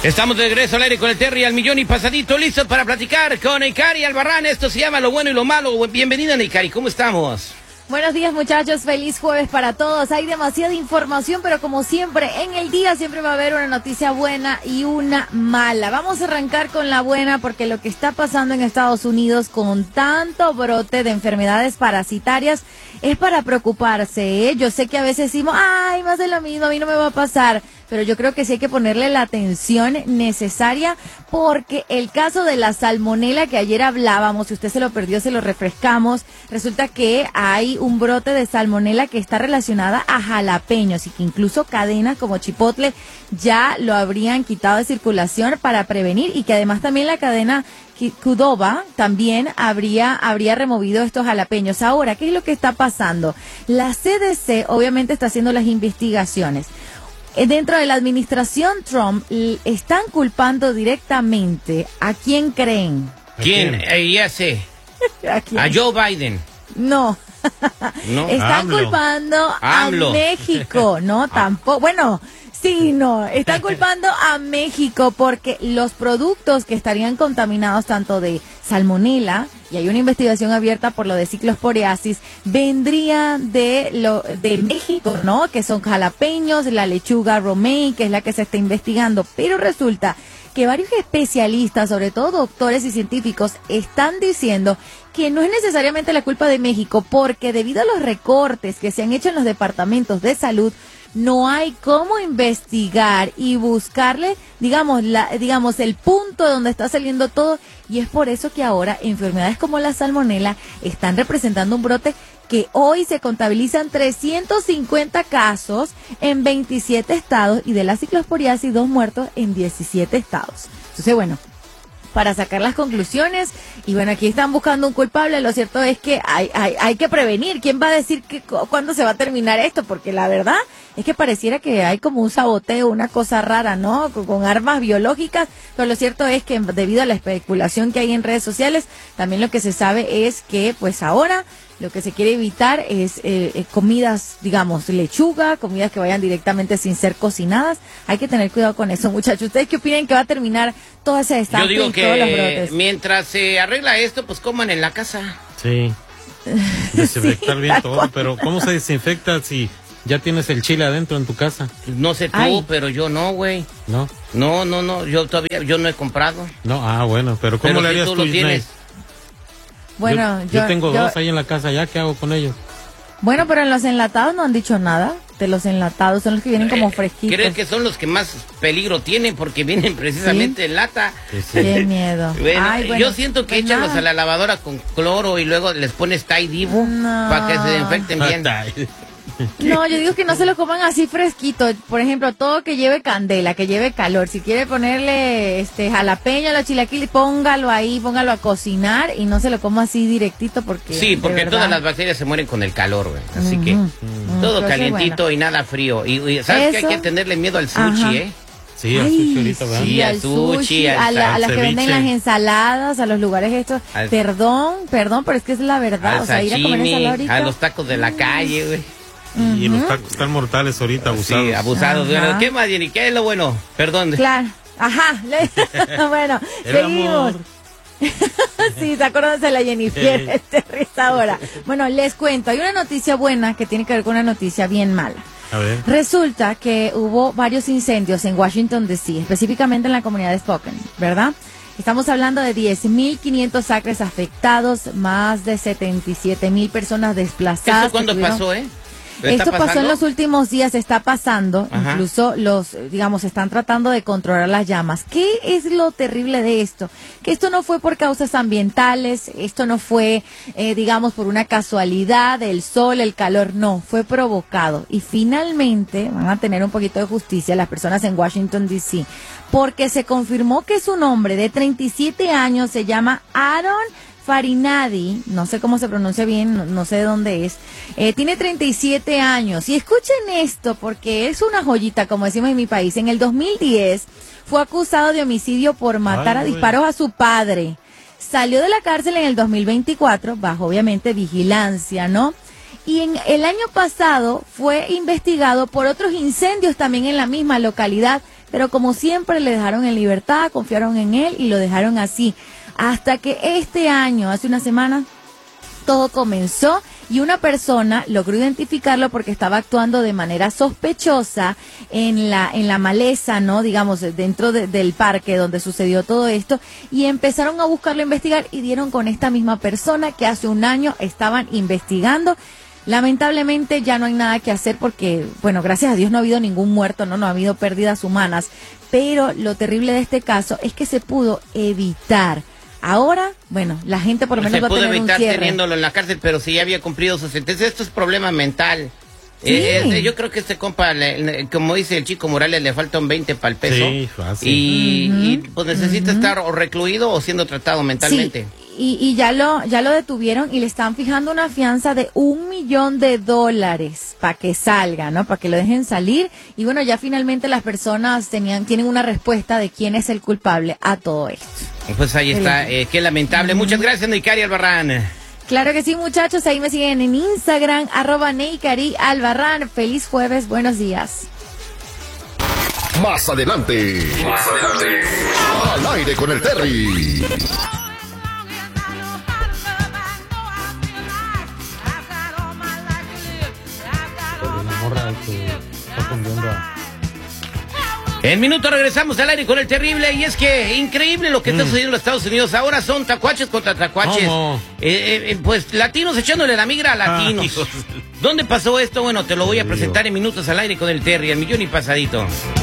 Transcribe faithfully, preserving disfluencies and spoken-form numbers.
Estamos de regreso al aire con el Terry al millón y pasadito, listos para platicar con Neikari Albarrán. Esto se llama Lo Bueno y Lo Malo. Bienvenida, Neikari, ¿cómo estamos? Buenos días, muchachos, feliz jueves para todos. Hay demasiada información, pero como siempre, en el día siempre va a haber una noticia buena y una mala. Vamos a arrancar con la buena porque lo que está pasando en Estados Unidos con tanto brote de enfermedades parasitarias es para preocuparse, ¿eh? Yo sé que a veces decimos, ay, más de lo mismo, a mí no me va a pasar. Pero yo creo que sí hay que ponerle la atención necesaria porque el caso de la salmonela que ayer hablábamos, si usted se lo perdió, se lo refrescamos, resulta que hay un brote de salmonela que está relacionada a jalapeños y que incluso cadenas como Chipotle ya lo habrían quitado de circulación para prevenir y que además también la cadena Qdoba también habría, habría removido estos jalapeños. Ahora, ¿qué es lo que está pasando? La C D C obviamente está haciendo las investigaciones. Dentro de la administración Trump están culpando directamente ¿a quién creen? ¿Quién? Eh, ya sé. ¿A quién? A Joe Biden. No. No. Están AMLO. culpando AMLO. a México. No, tampoco. Bueno, sí, no. Están culpando a México porque los productos que estarían contaminados tanto de salmonela, y hay una investigación abierta por lo de ciclosporiasis, vendrían de lo de México, ¿no? Que son jalapeños, la lechuga romaine, que es la que se está investigando. Pero resulta que varios especialistas, sobre todo doctores y científicos, están diciendo que no es necesariamente la culpa de México, porque debido a los recortes que se han hecho en los departamentos de salud, no hay cómo investigar y buscarle, digamos, la, digamos, el punto donde está saliendo todo, y es por eso que ahora enfermedades como la salmonela están representando un brote que hoy se contabilizan trescientos cincuenta casos en veintisiete estados y de la ciclosporiasis dos muertos en diecisiete estados. Entonces, bueno, para sacar las conclusiones, y bueno, aquí están buscando un culpable, lo cierto es que hay, hay, hay que prevenir. ¿Quién va a decir que, cuándo se va a terminar esto? Porque la verdad es que pareciera que hay como un saboteo, una cosa rara, ¿no? Con, con armas biológicas, pero lo cierto es que debido a la especulación que hay en redes sociales, también lo que se sabe es que pues ahora lo que se quiere evitar es eh, eh, comidas, digamos, lechuga, comidas que vayan directamente sin ser cocinadas. Hay que tener cuidado con eso, muchachos. ¿Ustedes qué opinan que va a terminar toda esa estancia y todos los brotes? Mientras se arregla esto, pues coman en la casa. Sí. Desinfectar Sí, bien tal todo, cual. pero ¿cómo se desinfecta si ya tienes el chile adentro en tu casa? No sé tú, Ay. pero yo no, güey. ¿No? No, no, no, yo todavía, yo no he comprado. No, ah, bueno, pero ¿cómo Pero le si harías tú tú, lo tienes. Ismael? Bueno, yo, yo, yo tengo yo- dos ahí en la casa, ¿ya qué hago con ellos? Bueno, pero en los enlatados no han dicho nada. De los enlatados son los que vienen como Eh, fresquitos. Creo que son los que más peligro tienen porque vienen precisamente en lata. Sí, sí. Qué miedo. Bueno, Ay, bueno, yo siento que pues échalos nada. a la lavadora con cloro y luego les pones Tide Divo No. para que se desinfecten bien. No, yo digo que no se lo coman así fresquito. Por ejemplo, todo que lleve candela, que lleve calor. Si quiere ponerle este jalapeño a los chilaquiles, póngalo ahí, póngalo a cocinar y no se lo coma así directito porque Sí, de porque verdad. todas las bacterias se mueren con el calor, güey. Así que Ujú. todo Entonces, calientito bueno. y nada frío. Y, y ¿sabes que hay Eso. que tenerle miedo al sushi, Ajá. eh? Sí, al Ay, sushi ahorita, ¿verdad? Sí, al al sushi, al a, la- a al las que venden ceviche. las ensaladas, a los lugares estos. Al- Perdón, perdón, pero es que es la verdad. Al O sea, ir a comer sashimi, ensalada ahorita. a los tacos de la calle, güey. Y los tacos están mortales ahorita, abusados. Sí, abusados. Ajá. Bueno, ¿qué más, Jenny? ¿Qué es lo bueno? Perdón. Claro. Ajá. le- bueno, El seguimos. amor. Sí, se acuerdan de la Jennifer, este risa ahora. Bueno, les cuento, hay una noticia buena que tiene que ver con una noticia bien mala. A ver. Resulta que hubo varios incendios en Washington, D C, específicamente en la comunidad de Spokane, ¿verdad? Estamos hablando de diez mil quinientos acres afectados, más de setenta y siete mil personas desplazadas. ¿Eso cuándo que tuvieron- pasó, eh? Esto ¿Está pasó en pasando? los últimos días, está pasando, Ajá. incluso los, eh, digamos, están tratando de controlar las llamas. ¿Qué es lo terrible de esto? Que esto no fue por causas ambientales, esto no fue, eh, digamos, por una casualidad, el sol, el calor, no, fue provocado. Y finalmente van a tener un poquito de justicia las personas en Washington, D C, porque se confirmó que su nombre de treinta y siete años se llama Aaron Farinadi, no sé cómo se pronuncia bien, no, no sé de dónde es, eh, tiene treinta y siete años. Y escuchen esto, porque es una joyita, como decimos en mi país. En el dos mil diez fue acusado de homicidio por matar Ay, a güey. disparos a su padre. Salió de la cárcel en el dos mil veinticuatro, bajo obviamente vigilancia, ¿no? Y en el año pasado fue investigado por otros incendios también en la misma localidad, pero como siempre le dejaron en libertad, confiaron en él y lo dejaron así. Hasta que este año, hace una semana, todo comenzó y una persona logró identificarlo porque estaba actuando de manera sospechosa en la en la maleza, ¿no? Digamos, dentro de, del parque donde sucedió todo esto, y empezaron a buscarlo, a investigar, y dieron con esta misma persona que hace un año estaban investigando. Lamentablemente ya no hay nada que hacer porque, bueno, gracias a Dios no ha habido ningún muerto, no, no ha habido pérdidas humanas, pero lo terrible de este caso es que se pudo evitar. Ahora, bueno, la gente por lo menos se va a pudo tener evitar un cierre. teniéndolo en la cárcel, pero si ya había cumplido su sentencia. Esto es problema mental. Sí. Eh, eh, yo creo que este compa, le, le, como dice el Chico Morales, le falta un veinte para el peso. Sí, fácil. Y, Uh-huh. y pues necesita uh-huh. estar o recluido o siendo tratado mentalmente. Sí. Y, y ya lo ya lo detuvieron y le están fijando una fianza de un millón de dólares para que salga, ¿no? Para que lo dejen salir. Y bueno, ya finalmente las personas tenían tienen una respuesta de quién es el culpable a todo esto. Pues ahí está, eh, qué lamentable. Uh-huh. Muchas gracias, Neikari Albarrán. Claro que sí, muchachos. Ahí me siguen en Instagram, arroba Neikari Albarrán. Feliz jueves, buenos días. Más adelante. Más adelante. Al aire con el Terry. En minuto regresamos al aire con el terrible, y es que increíble lo que mm. está sucediendo en los Estados Unidos. Ahora son tacuaches contra tacuaches. Oh, eh, eh, pues latinos echándole la migra a latinos. Ay, ¿dónde pasó esto? Bueno, te lo voy a presentar en minutos al aire con el Terry, el millón y pasadito.